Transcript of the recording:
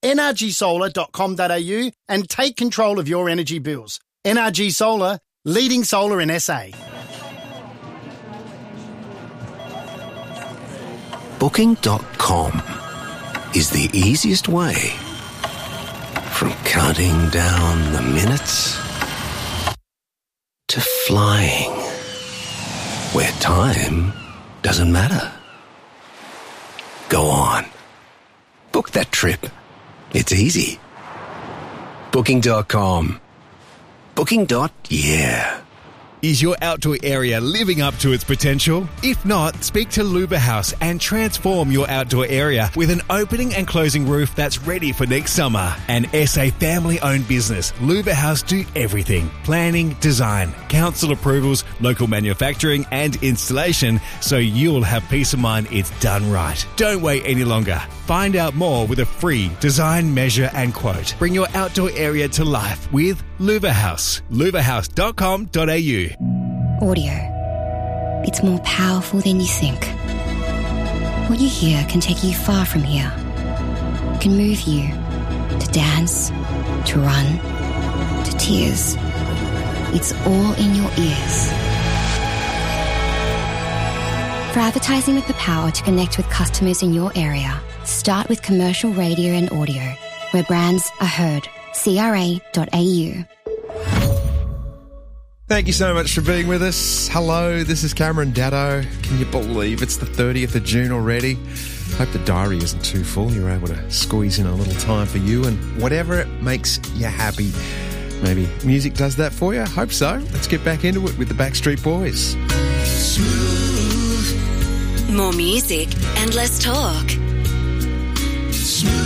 nrgsolar.com.au and take control of your energy bills. NRG Solar, leading solar in SA. Booking.com is the easiest way from counting down the minutes to flying where time doesn't matter. Go on. Book that trip. It's easy. Booking.com. Booking.yeah. Is your outdoor area living up to its potential? If not, speak to Luba House and transform your outdoor area with an opening and closing roof that's ready for next summer. An SA family-owned business, Luba House do everything. Planning, design, council approvals, local manufacturing and installation, so you'll have peace of mind it's done right. Don't wait any longer. Find out more with a free design, measure and quote. Bring your outdoor area to life with Luba House. lubahouse.com.au. Audio. It's more powerful than you think. What you hear can take you far from here. It can move you to dance, to run, to tears. It's all in your ears. For advertising with the power to connect with customers in your area, start with commercial radio and audio, where brands are heard. CRA.au. Thank you so much for being with us. Hello, this is Cameron Daddo. Can you believe it's the 30th of June already? Hope the diary isn't too full. You're able to squeeze in a little time for you and whatever makes you happy. Maybe music does that for you. Hope so. Let's get back into it with the Backstreet Boys. Smooth. More music and less talk. Smooth.